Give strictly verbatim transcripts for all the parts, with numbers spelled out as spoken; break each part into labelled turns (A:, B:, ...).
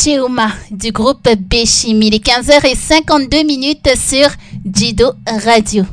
A: Cheuma du groupe Béchim. Il est quinze heures cinquante-deux minutes sur Jido Radio.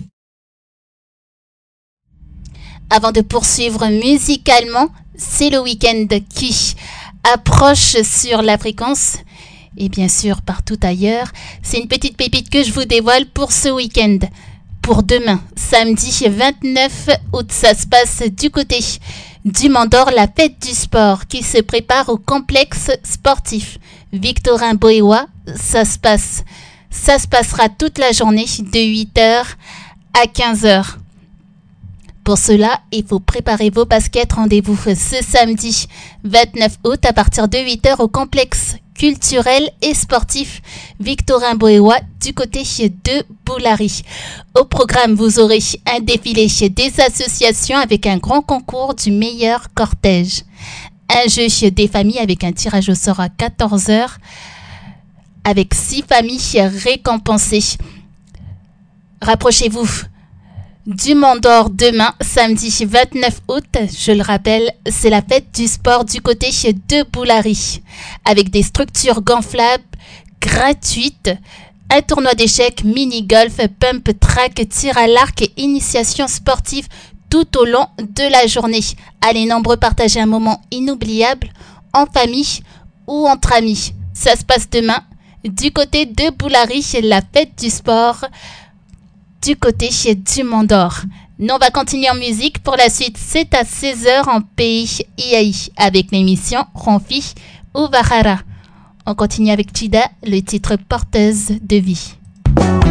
A: Avant de poursuivre musicalement, c'est le week-end qui approche sur la fréquence et bien sûr partout ailleurs. C'est une petite pépite que je vous dévoile pour ce week-end. Pour demain, samedi vingt-neuf août, ça se passe du côté du Mandor, la fête du sport qui se prépare au complexe sportif Victorin Boéwa. Ça se passe, ça se passera toute la journée de huit heures à quinze heures. Pour cela, il faut préparer vos baskets. Rendez-vous ce samedi vingt-neuf août à partir de huit heures au complexe culturel et sportif Victorin Boéwa du côté de Boulari. Au programme, vous aurez un défilé des associations avec un grand concours du meilleur cortège. Un jeu des familles avec un tirage au sort à quatorze heures avec six familles récompensées. Rapprochez-vous du Mandor demain, samedi vingt-neuf août. Je le rappelle, c'est la fête du sport du côté de Boulari avec des structures gonflables gratuites, un tournoi d'échecs, mini-golf, pump track, tir à l'arc et initiation sportive tout au long de la journée. Allez nombreux partager un moment inoubliable en famille ou entre amis. Ça se passe demain du côté de Boulari, la fête du sport du côté du Mandor. Nous, on va continuer en musique. Pour la suite, c'est à seize heures en pays I A I avec l'émission Ronfi ou Bahara. On continue avec Chida, le titre Porteuse de vie.